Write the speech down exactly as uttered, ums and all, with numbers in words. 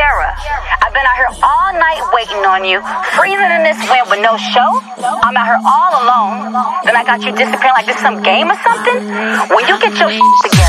Sierra, I've been out here all night waiting on you, freezing in this wind with no show. I'm out here all alone. Then I got you disappearing like this some game or something. When you get your shit together.